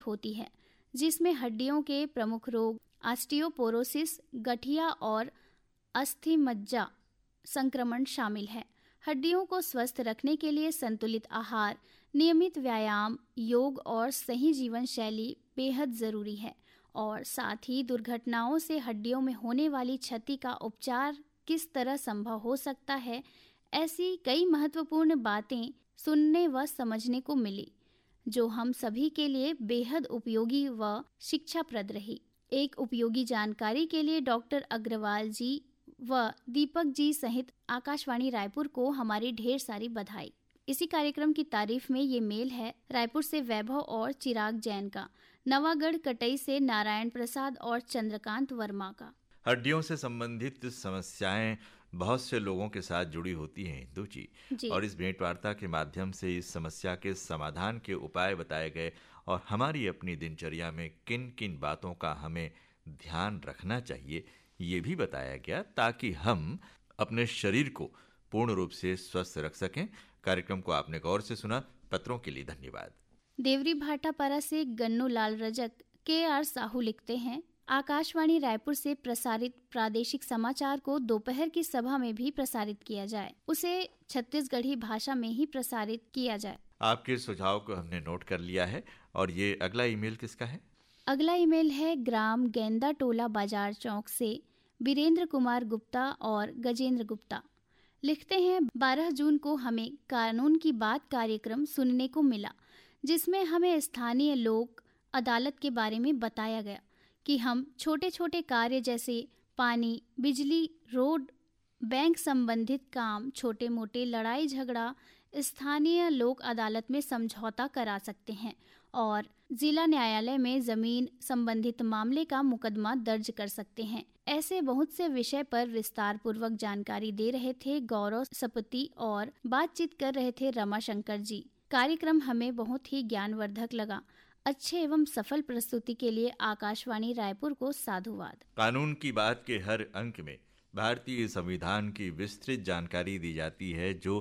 होती है, जिसमें हड्डियों के प्रमुख रोग ऑस्टियोपोरोसिस, गठिया और अस्थि मज्जा संक्रमण शामिल है। हड्डियों को स्वस्थ रखने के लिए संतुलित आहार, नियमित व्यायाम, योग और सही जीवन शैली बेहद जरूरी है। और साथ ही दुर्घटनाओं से हड्डियों में होने वाली क्षति का उपचार किस तरह संभव हो सकता है, ऐसी कई महत्वपूर्ण बातें सुनने व समझने को मिली, जो हम सभी के लिए बेहद उपयोगी व शिक्षाप्रद रही। एक उपयोगी जानकारी के लिए डॉक्टर अग्रवाल जी व दीपक जी सहित आकाशवाणी रायपुर को हमारी ढेर सारी बधाई। इसी कार्यक्रम की तारीफ में ये मेल है रायपुर से वैभव और चिराग जैन का, नवागढ़ कटई से नारायण प्रसाद और चंद्रकांत वर्मा का। हड्डियों से संबंधित समस्याएं बहुत से लोगों के साथ जुड़ी होती हैं हिंदू जी, और इस भेंट वार्ता के माध्यम से इस समस्या के समाधान के उपाय बताए गए और हमारी अपनी दिनचर्या में किन किन बातों का हमें ध्यान रखना चाहिए ये भी बताया गया, ताकि हम अपने शरीर को पूर्ण रूप से स्वस्थ रख सकें। कार्यक्रम को आपने गौर से सुना। पत्रों के लिए धन्यवाद। देवरी भाटापारा से गन्नू लाल रजक के.आर. साहू लिखते हैं, आकाशवाणी रायपुर से प्रसारित प्रादेशिक समाचार को दोपहर की सभा में भी प्रसारित किया जाए, उसे छत्तीसगढ़ी भाषा में ही प्रसारित किया जाए। आपके सुझाव को हमने नोट कर लिया है। और ये अगला ईमेल किसका है? अगला ईमेल है ग्राम गेंदा टोला बाजार चौक से वीरेंद्र कुमार गुप्ता और गजेंद्र गुप्ता। लिखते हैं, 12 जून को हमें कानून की बात कार्यक्रम सुनने को मिला, जिसमें हमें स्थानीय लोक अदालत के बारे में बताया गया कि हम छोटे छोटे कार्य जैसे पानी, बिजली, रोड, बैंक संबंधित काम, छोटे मोटे लड़ाई झगड़ा स्थानीय लोक अदालत में समझौता करा सकते हैं और जिला न्यायालय में जमीन संबंधित मामले का मुकदमा दर्ज कर सकते हैं। ऐसे बहुत से विषय पर विस्तार पूर्वक जानकारी दे रहे थे गौरव सपति और बातचीत कर रहे थे रमाशंकर जी। कार्यक्रम हमें बहुत ही ज्ञानवर्धक लगा। अच्छे एवं सफल प्रस्तुति के लिए आकाशवाणी रायपुर को साधुवाद। कानून की बात के हर अंक में भारतीय संविधान की विस्तृत जानकारी दी जाती है, जो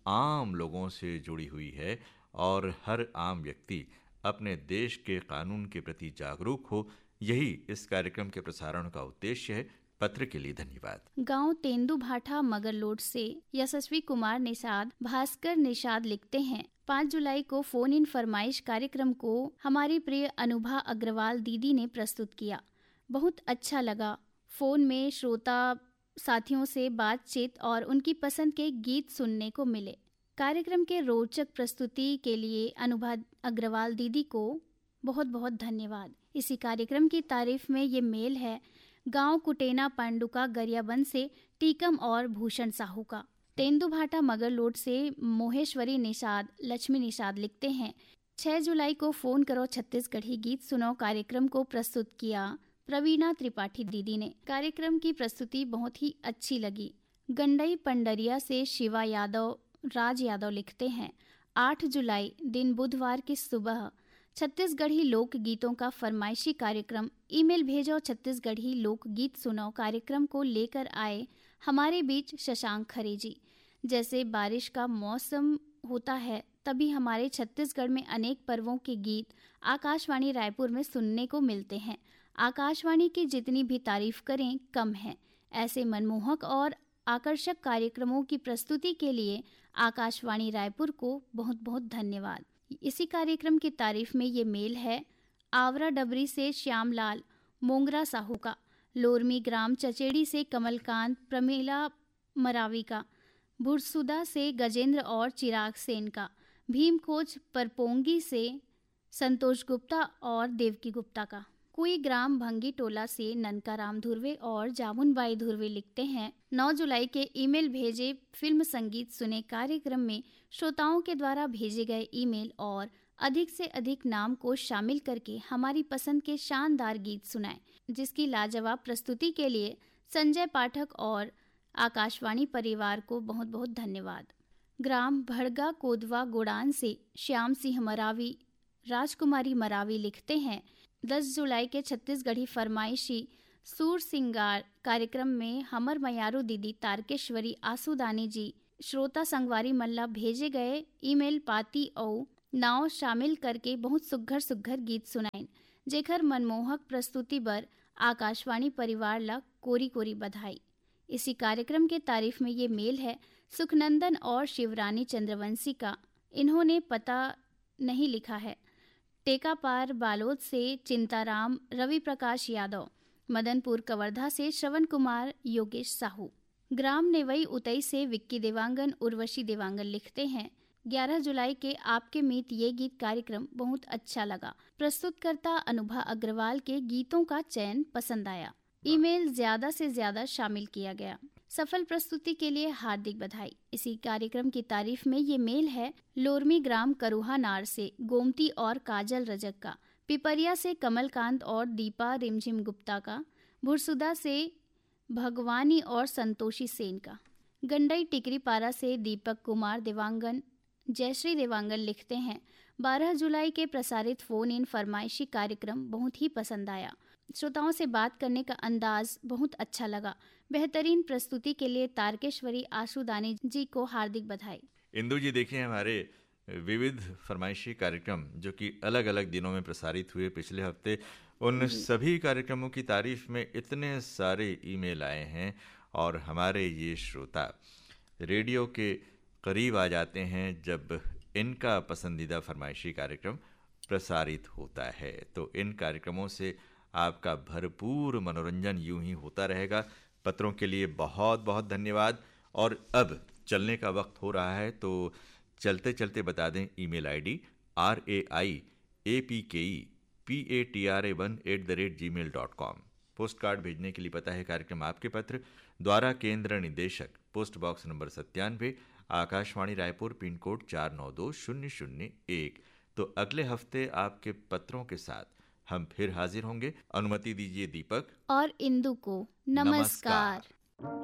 आम लोगों से जुड़ी हुई है, और हर आम व्यक्ति अपने देश के कानून के प्रति जागरूक हो, यही इस कार्यक्रम के प्रसारण का उद्देश्य है। पत्र के लिए धन्यवाद। गांव तेंदु भाठा मगरलोड से यशस्वी कुमार निषाद भास्कर निषाद लिखते हैं, 5 जुलाई को फोन इन फरमाइश कार्यक्रम को हमारी प्रिय अनुभा अग्रवाल दीदी ने प्रस्तुत किया। बहुत अच्छा लगा। फोन में श्रोता साथियों से बातचीत और उनकी पसंद के गीत सुनने को मिले। कार्यक्रम के रोचक प्रस्तुति के लिए अनुभा अग्रवाल दीदी को बहुत बहुत धन्यवाद। इसी कार्यक्रम की तारीफ में ये मेल है गांव कुटेना पांडुका गरियाबंद से टीकम और भूषण साहू का। तेंदुभाटा मगरलोड से मोहेश्वरी निषाद, लक्ष्मी निषाद लिखते हैं, 6 जुलाई को फोन करो छत्तीसगढ़ी गीत सुनो कार्यक्रम को प्रस्तुत किया प्रवीणा त्रिपाठी दीदी ने। कार्यक्रम की प्रस्तुति बहुत ही अच्छी लगी। गंडई पंडरिया से शिवा यादव, राज यादव लिखते हैं, 8 जुलाई दिन बुधवार की सुबह छत्तीसगढ़ी लोक गीतों का फरमाइशी कार्यक्रम ईमेल भेजो छत्तीसगढ़ी लोक गीत सुनो कार्यक्रम को लेकर आए हमारे बीच शशांक खरे जी। जैसे बारिश का मौसम होता है तभी हमारे छत्तीसगढ़ में अनेक पर्वों के गीत आकाशवाणी रायपुर में सुनने को मिलते हैं। आकाशवाणी की जितनी भी तारीफ करें कम है। ऐसे मनमोहक और आकर्षक कार्यक्रमों की प्रस्तुति के लिए आकाशवाणी रायपुर को बहुत बहुत धन्यवाद। इसी कार्यक्रम की तारीफ में ये मेल है आवरा डबरी से श्यामलाल मोंगरा साहू का, लोरमी ग्राम चचेड़ी से कमलकांत प्रमीला मरावी का, भुरसुदा से गजेंद्र और चिराग सेन का, भीमखोज परपोंगी से संतोष गुप्ता और देवकी गुप्ता का। कुई ग्राम भंगी टोला से ननकाराम धुर्वे और जामुनबाई धुर्वे लिखते हैं, 9 जुलाई के ईमेल भेजे फिल्म संगीत सुने कार्यक्रम में श्रोताओं के द्वारा भेजे गए ईमेल और अधिक से अधिक नाम को शामिल करके हमारी पसंद के शानदार गीत सुनाए, जिसकी लाजवाब प्रस्तुति के लिए संजय पाठक और आकाशवाणी परिवार को बहुत बहुत धन्यवाद। ग्राम भड़गा कोदवा गोड़ान से श्याम सिंह मरावी, राजकुमारी मरावी लिखते हैं, 10 जुलाई के छत्तीसगढ़ी फरमाइशी सूर सिंगार कार्यक्रम में हमर मयारू दीदी तारकेश्वरी आसूदानी जी श्रोता संगवारी मल्ला भेजे गए ईमेल पाती और नाव शामिल करके बहुत सुघर सुघर गीत सुनाइन, जेकर मनमोहक प्रस्तुति बर आकाशवाणी परिवार ला कोरी कोरी बधाई। इसी कार्यक्रम के तारीफ में ये मेल है सुखनंदन और शिवरानी चंद्रवंशी का। इन्होंने पता नहीं लिखा है। टेकापार बालोद से चिंताराम रवि प्रकाश यादव, मदनपुर कवर्धा से श्रवण कुमार योगेश साहू, ग्राम नेवई उतई से विक्की देवांगन उर्वशी देवांगन लिखते हैं 11 जुलाई के आपके मीत ये गीत कार्यक्रम बहुत अच्छा लगा। प्रस्तुतकर्ता अनुभा अग्रवाल के गीतों का चयन पसंद आया। ईमेल ज्यादा से ज्यादा शामिल किया गया। सफल प्रस्तुति के लिए हार्दिक बधाई। इसी कार्यक्रम की तारीफ में ये मेल है लोरमी ग्राम करुहा नार से गोमती और काजल रजक का, पिपरिया से कमलकांत और दीपा रिमझिम गुप्ता का, भुरसुदा से भगवानी और संतोषी सेन का, गंडई टिकरी पारा से दीपक कुमार देवांगन जयश्री देवांगन लिखते हैं 12 जुलाई के प्रसारित फोन इन फरमाइशी कार्यक्रम बहुत ही पसंद आया। श्रोताओं से बात करने का अंदाज बहुत अच्छा लगा। बेहतरीन प्रस्तुति के लिए तारकेश्वरी आशुदानी जी को हार्दिक बधाई। इंदु जी, देखिए हमारे विविध फरमाइशी कार्यक्रम जो कि अलग अलग दिनों में प्रसारित हुए पिछले हफ्ते, उन सभी कार्यक्रमों की तारीफ में इतने सारे ईमेल आए हैं और हमारे ये श्रोता रेडियो के करीब आ जाते हैं जब इनका पसंदीदा फरमाइशी कार्यक्रम प्रसारित होता है। तो इन कार्यक्रमों से आपका भरपूर मनोरंजन यूं ही होता रहेगा। पत्रों के लिए बहुत बहुत धन्यवाद। और अब चलने का वक्त हो रहा है, तो चलते चलते बता दें email ID raipkepatra1@gmail.com। Post card भेजने के लिए पता है कार्यक्रम आपके पत्र, द्वारा केंद्र निदेशक, post box number 97, Akashvani Raipur, pin code 492001। तो अगले हफ्ते आपके पत्रों के साथ हम फिर हाजिर होंगे। अनुमति दीजिए दीपक और इंदु को नमस्कार।